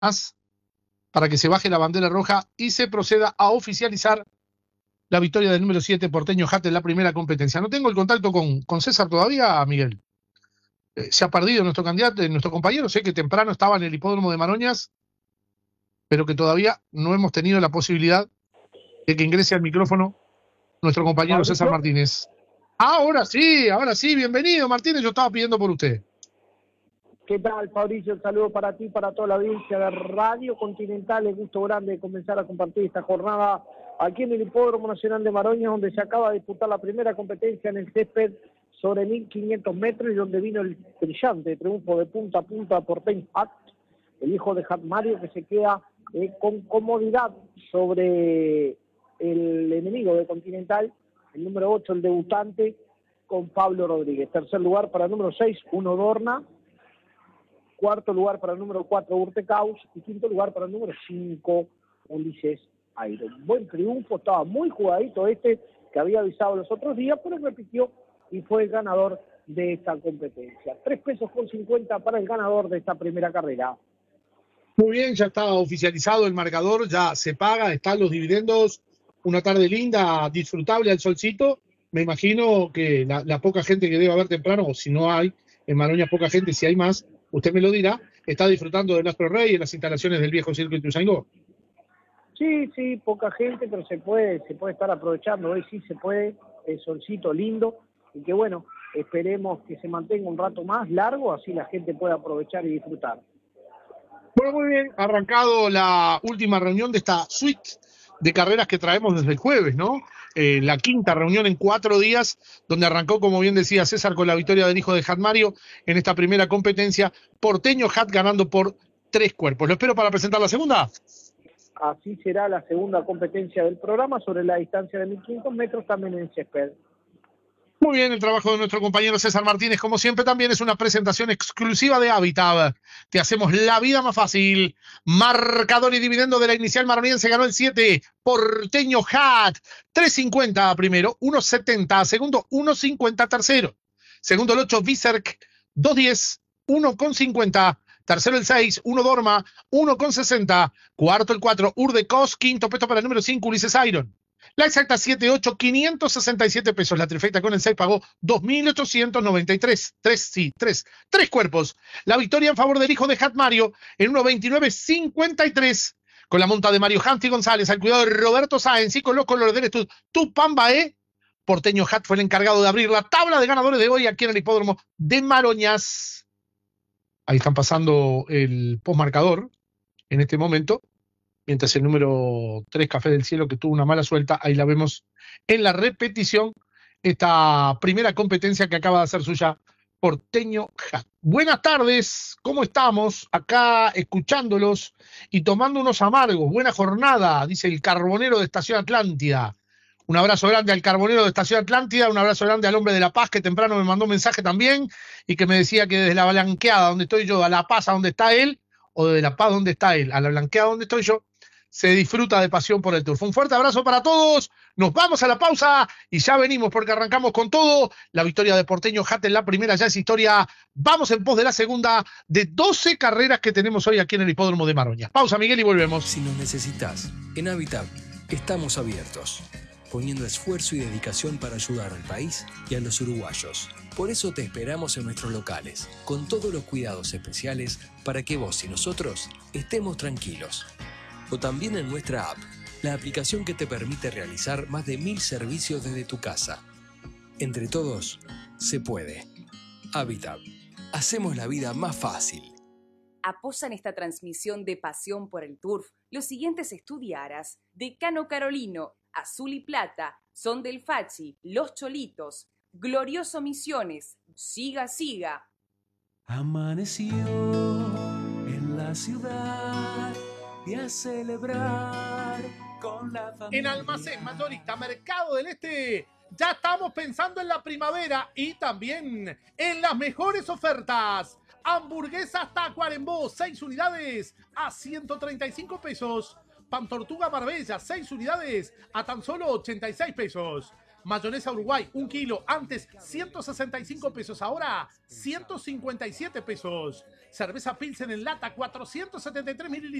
más para que se baje la bandera roja y se proceda a oficializar la victoria del número 7, Porteño Hat, en la primera competencia. No tengo el contacto con César todavía, Miguel. Se ha perdido nuestro candidato, nuestro compañero. Sé que temprano estaba en el hipódromo de Maroñas, pero que todavía no hemos tenido la posibilidad de que ingrese al micrófono nuestro compañero César Martínez. Ahora sí, bienvenido, Martínez, yo estaba pidiendo por usted. ¿Qué tal, Fabricio? Un saludo para ti, para toda la audiencia de Radio Continental. Es gusto grande comenzar a compartir esta jornada aquí en el Hipódromo Nacional de Maroñas, donde se acaba de disputar la primera competencia en el césped sobre 1500 metros y donde vino el brillante triunfo de punta a punta por Porteño Hat, el hijo de Hat Mario, que se queda con comodidad sobre el enemigo de Continental, el número 8, el debutante, con Pablo Rodríguez. Tercer lugar para el número 6, Uno Dorna. Cuarto lugar para el número 4, Urtecaus. Y quinto lugar para el número 5, Ulises Iron. Buen triunfo, estaba muy jugadito que había avisado los otros días, pero repitió y fue el ganador de esta competencia. 3,50 pesos para el ganador de esta primera carrera. Muy bien, ya está oficializado el marcador, ya se paga, están los dividendos. Una tarde linda, disfrutable al solcito. Me imagino que la poca gente que debe haber temprano, o si no hay, en Maroñas poca gente, si hay más, usted me lo dirá, está disfrutando del Astro Rey en las instalaciones del viejo Circo Ituzaingó. Sí, poca gente, pero se puede estar aprovechando. Hoy sí se puede, el solcito lindo, y que bueno, esperemos que se mantenga un rato más largo, así la gente pueda aprovechar y disfrutar. Bueno, muy bien, ha arrancado la última reunión de esta suite de carreras que traemos desde el jueves, ¿no? La quinta reunión en 4 días, donde arrancó, como bien decía César, con la victoria del hijo de Hat Mario en esta primera competencia. Porteño Hat ganando por 3 cuerpos. ¿Lo espero para presentar la segunda? Así será la segunda competencia del programa sobre la distancia de 1500 metros, también en césped. Muy bien, el trabajo de nuestro compañero César Martínez, como siempre, también es una presentación exclusiva de Habitat. Te hacemos la vida más fácil. Marcador y dividendo de la inicial maroniense ganó el 7, Porteño Hat. 3.50 primero, 1.70 segundo, 1.50 tercero. Segundo el 8, Viserk, 2.10, 1.50. Tercero el 6, 1 Dorma, 1.60. Cuarto el 4, Urdecos. Quinto puesto para el número 5, Ulises Iron. La exacta 7-8, 567 pesos. La trifecta con el 6 pagó 2.893. 3 cuerpos. La victoria en favor del hijo de Hat Mario en 1.29.53. Con la monta de Mario Hanti González, al cuidado de Roberto Sáenz y con los colores del estudio Tupambaé. Porteño Hat fue el encargado de abrir la tabla de ganadores de hoy aquí en el hipódromo de Maroñas. Ahí están pasando el postmarcador en este momento. Mientras el número 3, Café del Cielo, que tuvo una mala suelta, ahí la vemos en la repetición, esta primera competencia que acaba de hacer suya Porteño Hat. Buenas tardes, ¿cómo estamos? Acá escuchándolos y tomando unos amargos. Buena jornada, dice el carbonero de Estación Atlántida. Un abrazo grande al carbonero de Estación Atlántida, un abrazo grande al hombre de La Paz, que temprano me mandó un mensaje también y que me decía que desde la Blanqueada, donde estoy yo, a La Paz, a donde está él, o de La Paz, donde está él, a la Blanqueada, donde estoy yo, se disfruta de pasión por el turf. Un fuerte abrazo para todos, nos vamos a la pausa y ya venimos porque arrancamos con todo. La victoria de Porteño Hat en la primera ya es historia. Vamos en pos de la segunda de 12 carreras que tenemos hoy aquí en el hipódromo de Maroñas. Pausa, Miguel, y volvemos. Si nos necesitas, en Habitat estamos abiertos, poniendo esfuerzo y dedicación para ayudar al país y a los uruguayos. Por eso te esperamos en nuestros locales, con todos los cuidados especiales para que vos y nosotros estemos tranquilos. O también en nuestra app, la aplicación que te permite realizar más de 1000 servicios desde tu casa. Entre todos, se puede. Habitat. Hacemos la vida más fácil. Apoyan esta transmisión de pasión por el turf los siguientes estudiaras: Decano Carolino, Azul y Plata, Son del Fachi, Los Cholitos, Glorioso Misiones, Siga Siga. Amaneció en la ciudad y a celebrar con la familia. En Almacén Mayorista Mercado del Este ya estamos pensando en la primavera y también en las mejores ofertas. Hamburguesas Tacuarembó, 6 unidades a 135 pesos. Pan Tortuga Marbella, 6 unidades a tan solo 86 pesos. Mayonesa Uruguay, 1 kilo, antes 165 pesos, ahora 157 pesos. Cerveza Pilsen en lata, 473 mililitros.